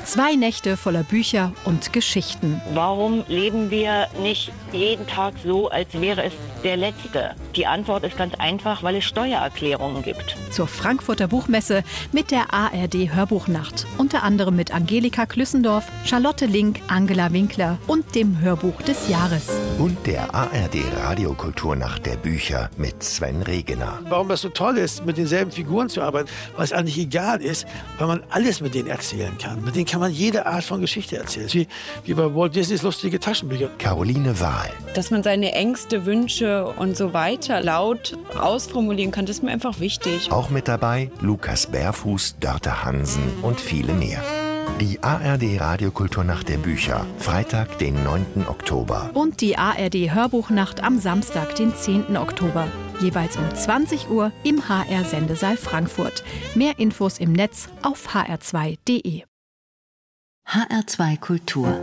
2 Nächte voller Bücher und Geschichten. Warum leben wir nicht jeden Tag so, als wäre es der letzte? Die Antwort ist ganz einfach, weil es Steuererklärungen gibt. Zur Frankfurter Buchmesse mit der ARD Hörbuchnacht. Unter anderem mit Angelika Klüssendorf, Charlotte Link, Angela Winkler und dem Hörbuch des Jahres. Und der ARD Radiokulturnacht der Bücher mit Sven Regener. Warum das so toll ist, mit denselben Figuren zu arbeiten, weil es eigentlich egal ist, weil man alles mit denen erzählen kann. Mit denen kann man jede Art von Geschichte erzählen. Wie bei Walt Disneys lustige Taschenbücher. Caroline Wahl. Dass man seine Ängste, Wünsche und so weiter laut ausformulieren kann, das ist mir einfach wichtig. Auch mit dabei Lukas Bärfuß, Dörte Hansen und viele mehr. Die ARD Radiokulturnacht der Bücher, Freitag, den 9. Oktober. Und die ARD Hörbuchnacht am Samstag, den 10. Oktober. Jeweils um 20 Uhr im HR-Sendesaal Frankfurt. Mehr Infos im Netz auf hr2.de. HR2 Kultur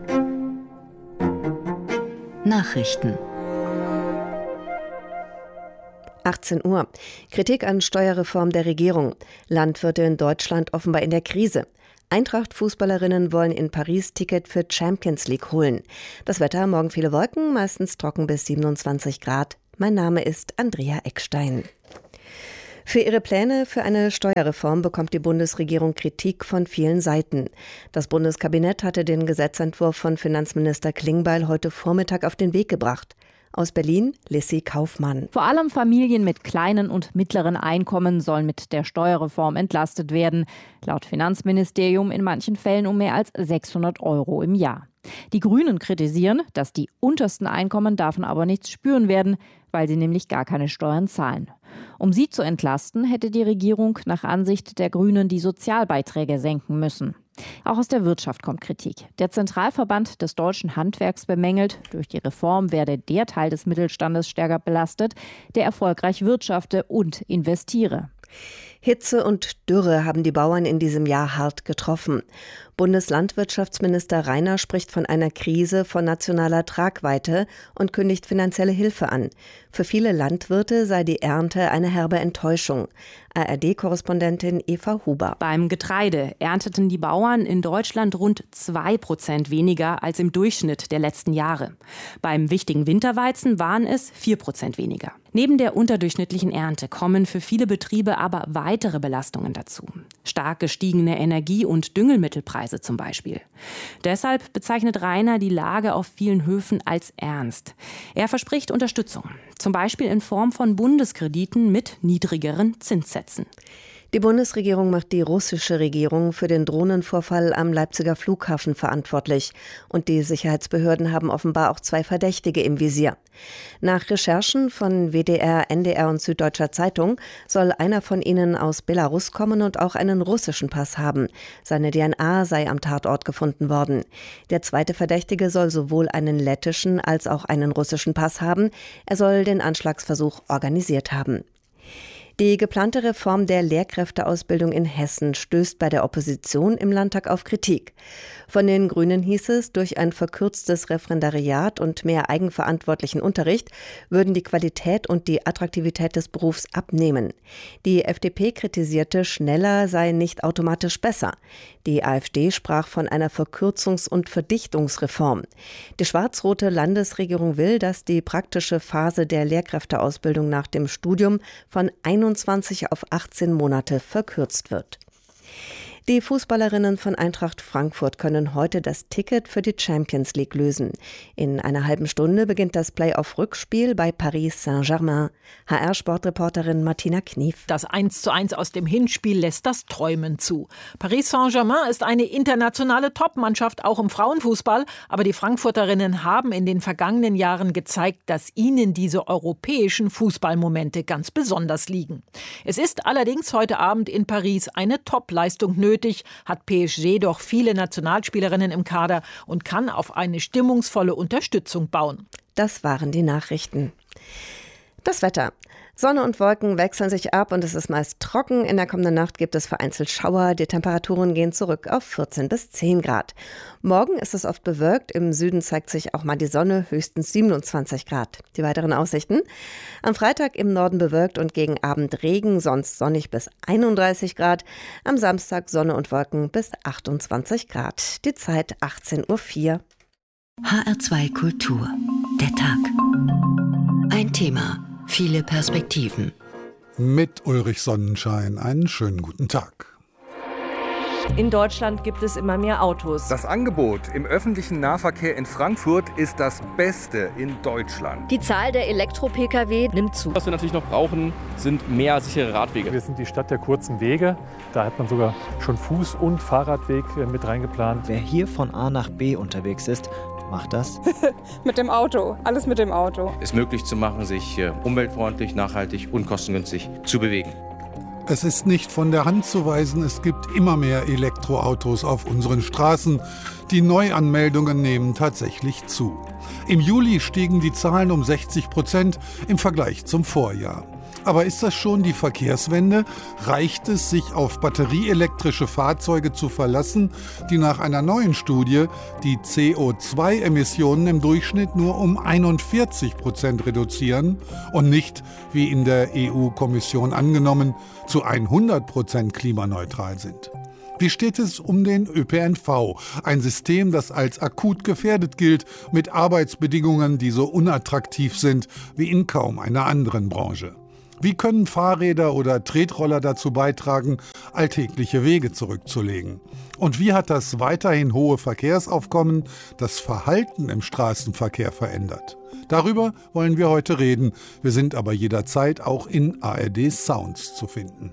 Nachrichten 18 Uhr. Kritik an Steuerreform der Regierung. Landwirte in Deutschland offenbar in der Krise. Eintracht-Fußballerinnen wollen in Paris Ticket für Champions League holen. Das Wetter, morgen viele Wolken, meistens trocken bis 27 Grad. Mein Name ist Andrea Eckstein. Für ihre Pläne für eine Steuerreform bekommt die Bundesregierung Kritik von vielen Seiten. Das Bundeskabinett hatte den Gesetzentwurf von Finanzminister Klingbeil heute Vormittag auf den Weg gebracht. Aus Berlin, Lissy Kaufmann. Vor allem Familien mit kleinen und mittleren Einkommen sollen mit der Steuerreform entlastet werden. Laut Finanzministerium in manchen Fällen um mehr als 600 € im Jahr. Die Grünen kritisieren, dass die untersten Einkommen davon aber nichts spüren werden, weil sie nämlich gar keine Steuern zahlen. Um sie zu entlasten, hätte die Regierung nach Ansicht der Grünen die Sozialbeiträge senken müssen. Auch aus der Wirtschaft kommt Kritik. Der Zentralverband des deutschen Handwerks bemängelt, durch die Reform werde der Teil des Mittelstandes stärker belastet, der erfolgreich wirtschafte und investiere. Hitze und Dürre haben die Bauern in diesem Jahr hart getroffen. Bundeslandwirtschaftsminister Rainer spricht von einer Krise von nationaler Tragweite und kündigt finanzielle Hilfe an. Für viele Landwirte sei die Ernte eine herbe Enttäuschung. ARD-Korrespondentin Eva Huber. Beim Getreide ernteten die Bauern in Deutschland rund 2% weniger als im Durchschnitt der letzten Jahre. Beim wichtigen Winterweizen waren es 4% weniger. Neben der unterdurchschnittlichen Ernte kommen für viele Betriebe aber weitere Belastungen dazu. Stark gestiegene Energie- und Düngemittelpreise zum Beispiel. Deshalb bezeichnet Rainer die Lage auf vielen Höfen als ernst. Er verspricht Unterstützung, zum Beispiel in Form von Bundeskrediten mit niedrigeren Zinssätzen. Die Bundesregierung macht die russische Regierung für den Drohnenvorfall am Leipziger Flughafen verantwortlich. Und die Sicherheitsbehörden haben offenbar auch 2 Verdächtige im Visier. Nach Recherchen von WDR, NDR und Süddeutscher Zeitung soll einer von ihnen aus Belarus kommen und auch einen russischen Pass haben. Seine DNA sei am Tatort gefunden worden. Der zweite Verdächtige soll sowohl einen lettischen als auch einen russischen Pass haben. Er soll den Anschlagsversuch organisiert haben. Die geplante Reform der Lehrkräfteausbildung in Hessen stößt bei der Opposition im Landtag auf Kritik. Von den Grünen hieß es, durch ein verkürztes Referendariat und mehr eigenverantwortlichen Unterricht würden die Qualität und die Attraktivität des Berufs abnehmen. Die FDP kritisierte, schneller sei nicht automatisch besser. Die AfD sprach von einer Verkürzungs- und Verdichtungsreform. Die schwarz-rote Landesregierung will, dass die praktische Phase der Lehrkräfteausbildung nach dem Studium von 21 auf 18 Monate verkürzt wird. Die Fußballerinnen von Eintracht Frankfurt können heute das Ticket für die Champions League lösen. In einer halben Stunde beginnt das Play-off-Rückspiel bei Paris Saint-Germain. HR-Sportreporterin Martina Knief. Das 1:1 aus dem Hinspiel lässt das Träumen zu. Paris Saint-Germain ist eine internationale Top-Mannschaft, auch im Frauenfußball. Aber die Frankfurterinnen haben in den vergangenen Jahren gezeigt, dass ihnen diese europäischen Fußballmomente ganz besonders liegen. Es ist allerdings heute Abend in Paris eine Top-Leistung nötig. Hat PSG doch viele Nationalspielerinnen im Kader und kann auf eine stimmungsvolle Unterstützung bauen. Das waren die Nachrichten. Das Wetter. Sonne und Wolken wechseln sich ab und es ist meist trocken. In der kommenden Nacht gibt es vereinzelt Schauer. Die Temperaturen gehen zurück auf 14 bis 10 Grad. Morgen ist es oft bewölkt. Im Süden zeigt sich auch mal die Sonne, höchstens 27 Grad. Die weiteren Aussichten: Am Freitag im Norden bewölkt und gegen Abend Regen, sonst sonnig bis 31 Grad. Am Samstag Sonne und Wolken bis 28 Grad. Die Zeit 18:04 Uhr. HR2 Kultur. Der Tag. Ein Thema. Viele Perspektiven. Mit Ulrich Sonnenschein einen schönen guten Tag. In Deutschland gibt es immer mehr Autos. Das Angebot im öffentlichen Nahverkehr in Frankfurt ist das Beste in Deutschland. Die Zahl der Elektro-Pkw nimmt zu. Was wir natürlich noch brauchen, sind mehr sichere Radwege. Wir sind die Stadt der kurzen Wege. Da hat man sogar schon Fuß- und Fahrradweg mit reingeplant. Wer hier von A nach B unterwegs ist, macht das mit dem Auto, alles mit dem Auto. Es möglich zu machen, sich umweltfreundlich, nachhaltig und kostengünstig zu bewegen. Es ist nicht von der Hand zu weisen, es gibt immer mehr Elektroautos auf unseren Straßen. Die Neuanmeldungen nehmen tatsächlich zu. Im Juli stiegen die Zahlen um 60% im Vergleich zum Vorjahr. Aber ist das schon die Verkehrswende? Reicht es, sich auf batterieelektrische Fahrzeuge zu verlassen, die nach einer neuen Studie die CO2-Emissionen im Durchschnitt nur um 41% reduzieren und nicht, wie in der EU-Kommission angenommen, zu 100% klimaneutral sind? Wie steht es um den ÖPNV? Ein System, das als akut gefährdet gilt, mit Arbeitsbedingungen, die so unattraktiv sind wie in kaum einer anderen Branche. Wie können Fahrräder oder Tretroller dazu beitragen, alltägliche Wege zurückzulegen? Und wie hat das weiterhin hohe Verkehrsaufkommen das Verhalten im Straßenverkehr verändert? Darüber wollen wir heute reden. Wir sind aber jederzeit auch in ARD Sounds zu finden.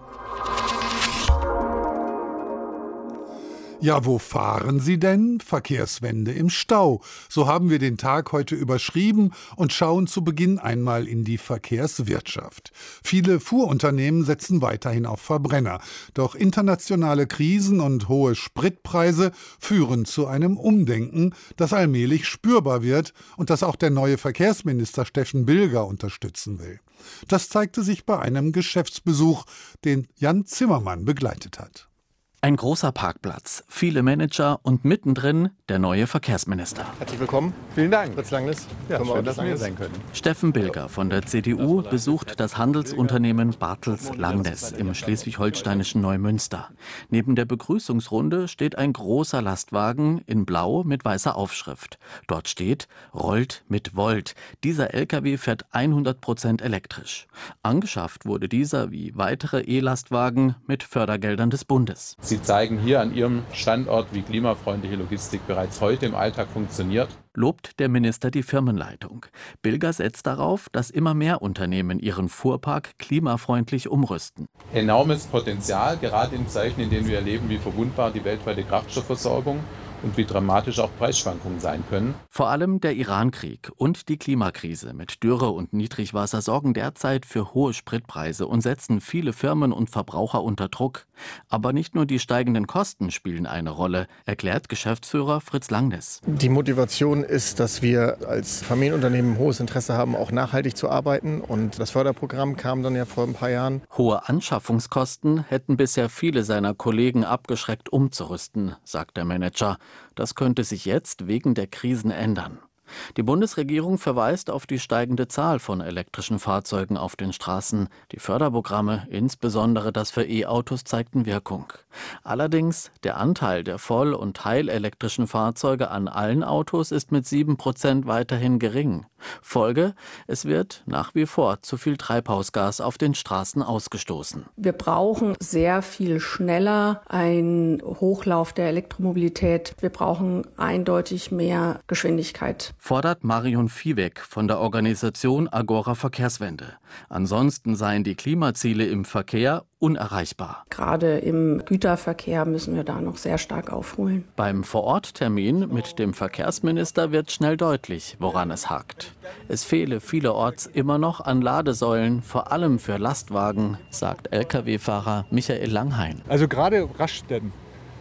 Ja, wo fahren Sie denn? Verkehrswende im Stau. So haben wir den Tag heute überschrieben und schauen zu Beginn einmal in die Verkehrswirtschaft. Viele Fuhrunternehmen setzen weiterhin auf Verbrenner. Doch internationale Krisen und hohe Spritpreise führen zu einem Umdenken, das allmählich spürbar wird und das auch der neue Verkehrsminister Steffen Bilger unterstützen will. Das zeigte sich bei einem Geschäftsbesuch, den Jan Zimmermann begleitet hat. Ein großer Parkplatz, viele Manager und mittendrin der neue Verkehrsminister. Herzlich willkommen. Vielen Dank. Fritz Langnes. Ja, schön, dass wir hier sein können. Steffen Bilger von der CDU besucht das Handelsunternehmen Bartels Langnes im schleswig-holsteinischen Neumünster. Neben der Begrüßungsrunde steht ein großer Lastwagen in Blau mit weißer Aufschrift. Dort steht: Rollt mit Volt. Dieser LKW fährt 100% elektrisch. Angeschafft wurde dieser wie weitere E-Lastwagen mit Fördergeldern des Bundes. Sie zeigen hier an Ihrem Standort, wie klimafreundliche Logistik bereits heute im Alltag funktioniert. Lobt der Minister die Firmenleitung. Bilger setzt darauf, dass immer mehr Unternehmen ihren Fuhrpark klimafreundlich umrüsten. Enormes Potenzial, gerade in Zeiten, in denen wir erleben, wie verwundbar die weltweite Kraftstoffversorgung und wie dramatisch auch Preisschwankungen sein können. Vor allem der Irankrieg und die Klimakrise mit Dürre und Niedrigwasser sorgen derzeit für hohe Spritpreise und setzen viele Firmen und Verbraucher unter Druck. Aber nicht nur die steigenden Kosten spielen eine Rolle, erklärt Geschäftsführer Fritz Langnes. Die Motivation ist, dass wir als Familienunternehmen hohes Interesse haben, auch nachhaltig zu arbeiten. Und das Förderprogramm kam dann ja vor ein paar Jahren. Hohe Anschaffungskosten hätten bisher viele seiner Kollegen abgeschreckt, umzurüsten, sagt der Manager. Das könnte sich jetzt wegen der Krisen ändern. Die Bundesregierung verweist auf die steigende Zahl von elektrischen Fahrzeugen auf den Straßen. Die Förderprogramme, insbesondere das für E-Autos, zeigten Wirkung. Allerdings, der Anteil der voll- und teilelektrischen Fahrzeuge an allen Autos ist mit 7% weiterhin gering. Folge: Es wird nach wie vor zu viel Treibhausgas auf den Straßen ausgestoßen. Wir brauchen sehr viel schneller einen Hochlauf der Elektromobilität. Wir brauchen eindeutig mehr Geschwindigkeit. Fordert Marion Viehweg von der Organisation Agora Verkehrswende. Ansonsten seien die Klimaziele im Verkehr unerreichbar. Gerade im Güterverkehr müssen wir da noch sehr stark aufholen. Beim Vororttermin mit dem Verkehrsminister wird schnell deutlich, woran es hakt. Es fehle vielerorts immer noch an Ladesäulen, vor allem für Lastwagen, sagt Lkw-Fahrer Michael Langhain. Also gerade Raststätten,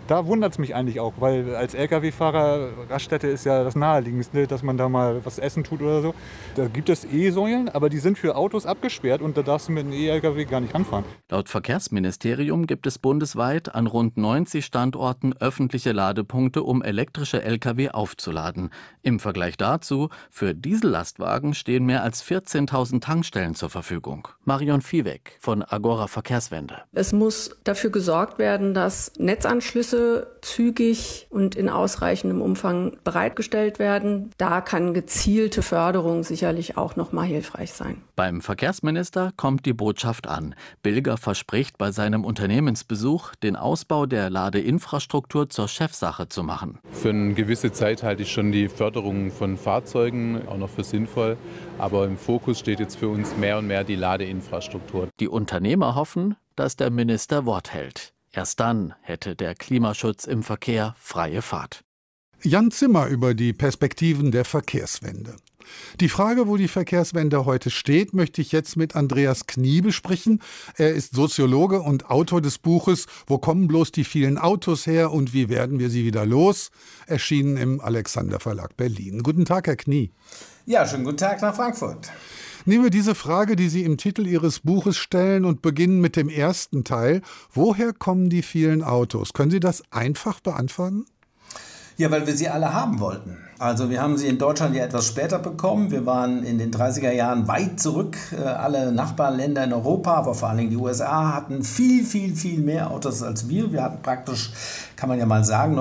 Da wundert es mich eigentlich auch, weil als Lkw-Fahrer, Raststätte ist ja das Naheliegendste, dass man da mal was essen tut oder so. Da gibt es E-Säulen, aber die sind für Autos abgesperrt und da darfst du mit einem E-Lkw gar nicht ranfahren. Laut Verkehrsministerium gibt es bundesweit an rund 90 Standorten öffentliche Ladepunkte, um elektrische Lkw aufzuladen. Im Vergleich dazu, für Diesellastwagen stehen mehr als 14.000 Tankstellen zur Verfügung. Marion Viehweg von Agora Verkehrswende. Es muss dafür gesorgt werden, dass Netzanschlüsse zügig und in ausreichendem Umfang bereitgestellt werden. Da kann gezielte Förderung sicherlich auch noch mal hilfreich sein. Beim Verkehrsminister kommt die Botschaft an. Bilger verspricht bei seinem Unternehmensbesuch, den Ausbau der Ladeinfrastruktur zur Chefsache zu machen. Für eine gewisse Zeit halte ich schon die Förderung von Fahrzeugen auch noch für sinnvoll. Aber im Fokus steht jetzt für uns mehr und mehr die Ladeinfrastruktur. Die Unternehmer hoffen, dass der Minister Wort hält. Erst dann hätte der Klimaschutz im Verkehr freie Fahrt. Jan Zimmer über die Perspektiven der Verkehrswende. Die Frage, wo die Verkehrswende heute steht, möchte ich jetzt mit Andreas Knie besprechen. Er ist Soziologe und Autor des Buches »Wo kommen bloß die vielen Autos her und wie werden wir sie wieder los?«, erschienen im Alexander Verlag Berlin. Guten Tag, Herr Knie. Ja, schönen guten Tag nach Frankfurt. Nehmen wir diese Frage, die Sie im Titel Ihres Buches stellen, und beginnen mit dem ersten Teil. Woher kommen die vielen Autos? Können Sie das einfach beantworten? Ja, weil wir sie alle haben wollten. Also wir haben sie in Deutschland ja etwas später bekommen. Wir waren in den 30er Jahren weit zurück. Alle Nachbarländer in Europa, aber vor allen Dingen die USA, hatten viel mehr Autos als wir. Wir hatten praktisch, kann man ja mal sagen,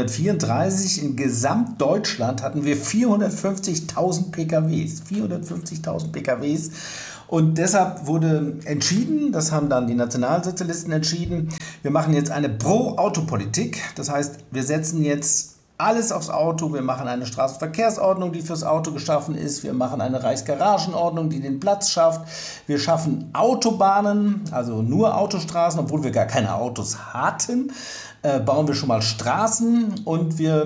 1934 in Gesamtdeutschland hatten wir 450.000 PKWs. 450.000 PKWs. Und deshalb wurde entschieden, das haben dann die Nationalsozialisten entschieden, wir machen jetzt eine Pro-Auto-Politik. Das heißt, wir setzen jetzt alles aufs Auto. Wir machen eine Straßenverkehrsordnung, die fürs Auto geschaffen ist. Wir machen eine Reichsgaragenordnung, die den Platz schafft. Wir schaffen Autobahnen, also nur Autostraßen, obwohl wir gar keine Autos hatten. Bauen wir schon mal Straßen und wir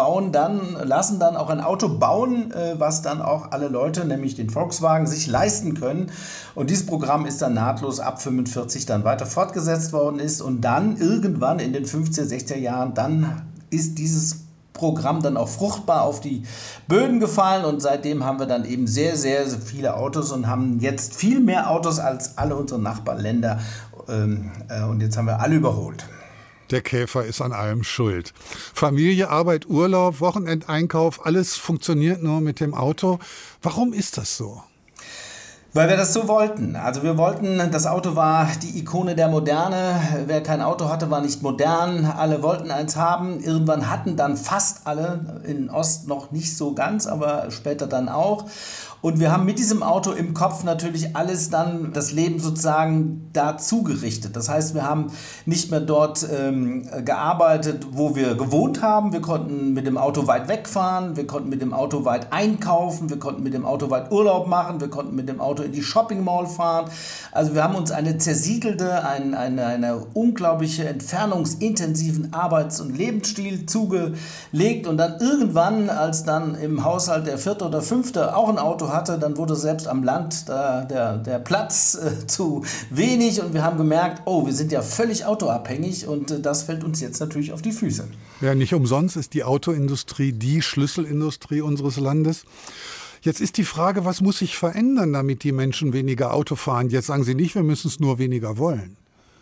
lassen dann auch ein Auto bauen, was dann auch alle Leute, nämlich den Volkswagen, sich leisten können. Und dieses Programm ist dann nahtlos ab 45 dann weiter fortgesetzt worden ist. Und dann irgendwann in den 50er, 60er Jahren, dann ist dieses Programm dann auch fruchtbar auf die Böden gefallen und seitdem haben wir dann eben sehr viele Autos und haben jetzt viel mehr Autos als alle unsere Nachbarländer und jetzt haben wir alle überholt. Der Käfer ist an allem schuld. Familie, Arbeit, Urlaub, Wochenendeinkauf, alles funktioniert nur mit dem Auto. Warum ist das so? Weil wir das so wollten. Also wir wollten, das Auto war die Ikone der Moderne. Wer kein Auto hatte, war nicht modern. Alle wollten eins haben. Irgendwann hatten dann fast alle, in Ost noch nicht so ganz, aber später dann auch. Und wir haben mit diesem Auto im Kopf natürlich alles dann, das Leben sozusagen dazu gerichtet. Das heißt, wir haben nicht mehr dort gearbeitet, wo wir gewohnt haben. Wir konnten mit dem Auto weit wegfahren, wir konnten mit dem Auto weit einkaufen, wir konnten mit dem Auto weit Urlaub machen, wir konnten mit dem Auto in die Shopping Mall fahren. Also wir haben uns eine zersiedelte, eine unglaubliche entfernungsintensiven Arbeits- und Lebensstil zugelegt. Und dann irgendwann, als dann im Haushalt der Vierte oder Fünfte auch ein Auto hatte, dann wurde selbst am Land der Platz zu wenig und wir haben gemerkt, oh, wir sind ja völlig autoabhängig und das fällt uns jetzt natürlich auf die Füße. Ja, nicht umsonst ist die Autoindustrie die Schlüsselindustrie unseres Landes. Jetzt ist die Frage, was muss sich verändern, damit die Menschen weniger Auto fahren? Jetzt sagen Sie nicht, wir müssen es nur weniger wollen.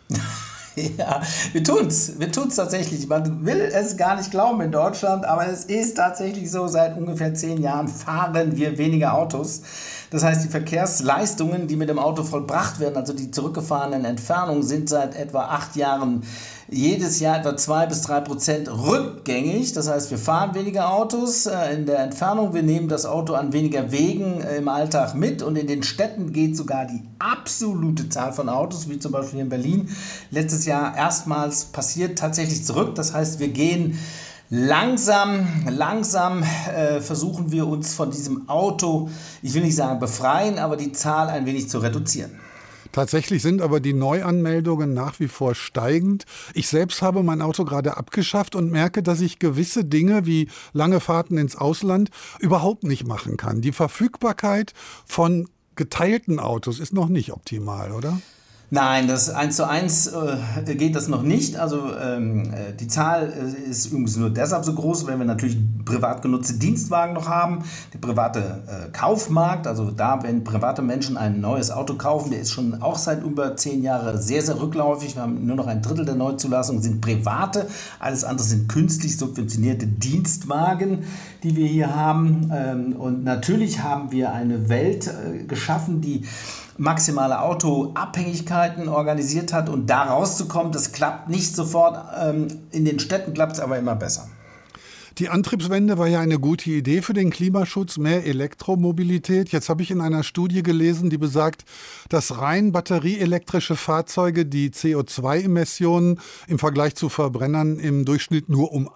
Ja, wir tun's tatsächlich. Man will es gar nicht glauben in Deutschland, aber es ist tatsächlich so, seit ungefähr 10 Jahren fahren wir weniger Autos. Das heißt, die Verkehrsleistungen, die mit dem Auto vollbracht werden, also die zurückgefahrenen Entfernungen, sind seit etwa 8 Jahren jedes Jahr etwa 2-3% rückgängig. Das heißt, wir fahren weniger Autos in der Entfernung. Wir nehmen das Auto an weniger Wegen im Alltag mit. Und in den Städten geht sogar die absolute Zahl von Autos, wie zum Beispiel hier in Berlin, letztes Jahr erstmals passiert, tatsächlich zurück. Das heißt, wir gehen langsam versuchen wir uns von diesem Auto, ich will nicht sagen befreien, aber die Zahl ein wenig zu reduzieren. Tatsächlich sind aber die Neuanmeldungen nach wie vor steigend. Ich selbst habe mein Auto gerade abgeschafft und merke, dass ich gewisse Dinge wie lange Fahrten ins Ausland überhaupt nicht machen kann. Die Verfügbarkeit von geteilten Autos ist noch nicht optimal, oder? Nein, das 1:1 geht das noch nicht. Also die Zahl ist übrigens nur deshalb so groß, wenn wir natürlich privat genutzte Dienstwagen noch haben. Der private Kaufmarkt, also da, wenn private Menschen ein neues Auto kaufen, der ist schon auch seit über 10 Jahren sehr, sehr rückläufig. Wir haben nur noch 1/3 der Neuzulassungen sind private. Alles andere sind künstlich subventionierte Dienstwagen, die wir hier haben. Und natürlich haben wir eine Welt geschaffen, die maximale Autoabhängigkeiten organisiert hat, und da rauszukommen, das klappt nicht sofort. In den Städten klappt es aber immer besser. Die Antriebswende war ja eine gute Idee für den Klimaschutz, mehr Elektromobilität. Jetzt habe ich in einer Studie gelesen, die besagt, dass rein batterieelektrische Fahrzeuge die CO2-Emissionen im Vergleich zu Verbrennern im Durchschnitt nur um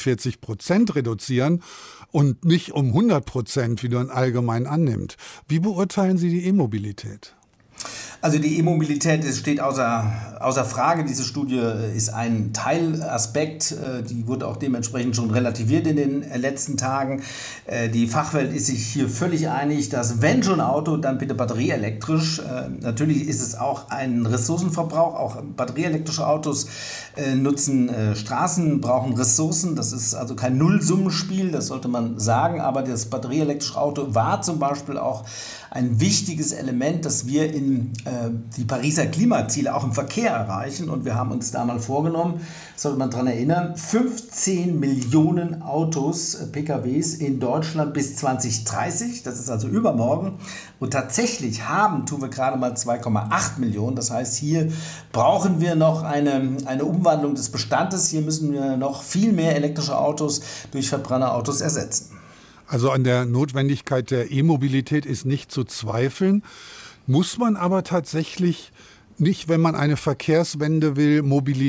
41% reduzieren und nicht um 100%, wie man allgemein annimmt. Wie beurteilen Sie die E-Mobilität? Also die E-Mobilität steht außer Frage. Diese Studie ist ein Teilaspekt. Die wurde auch dementsprechend schon relativiert in den letzten Tagen. Die Fachwelt ist sich hier völlig einig, dass wenn schon Auto, dann bitte batterieelektrisch. Natürlich ist es auch ein Ressourcenverbrauch. Auch batterieelektrische Autos nutzen Straßen, brauchen Ressourcen. Das ist also kein Nullsummenspiel, das sollte man sagen. Aber das batterieelektrische Auto war zum Beispiel auch ein wichtiges Element, dass wir in die Pariser Klimaziele auch im Verkehr erreichen. Und wir haben uns da mal vorgenommen, sollte man daran erinnern, 15 Millionen Autos, PKWs in Deutschland bis 2030. Das ist also übermorgen. Und tatsächlich tun wir gerade mal 2,8 Millionen. Das heißt, hier brauchen wir noch eine Umwandlung des Bestandes. Hier müssen wir noch viel mehr elektrische Autos durch Verbrennerautos ersetzen. Also an der Notwendigkeit der E-Mobilität ist nicht zu zweifeln. Muss man aber tatsächlich nicht, wenn man eine Verkehrswende will, Mobilität